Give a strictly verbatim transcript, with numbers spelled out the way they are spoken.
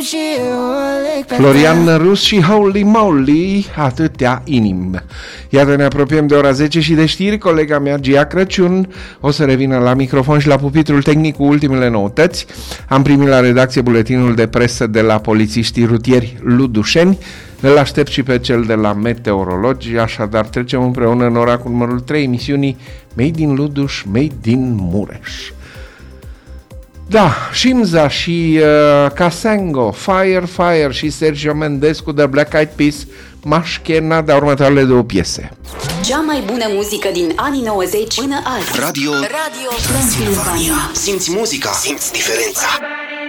și eu. Florian Rus și Holy Moly, atâtea inimi. Iată, ne apropiem de ora zece și de știri. Colega mea, Gia Crăciun, o să revină la microfon și la pupitrul tehnic cu ultimele noutăți. Am primit la redacție buletinul de presă de la polițiștii rutieri ludușeni. Îl aștept și pe cel de la meteorologi, așadar trecem împreună în ora cu numărul trei emisiunii Made in Luduș, Made in Mureș. Da, Shimza și uh, Casango, Fire, Fire și Sergio Mendescu de Black Eyed Peas, Mașchena, de următoarele două piese. Cea mai bună muzică din anii nouăzeci până azi. Radio, Radio Transilvania. Simți muzica, simți diferența.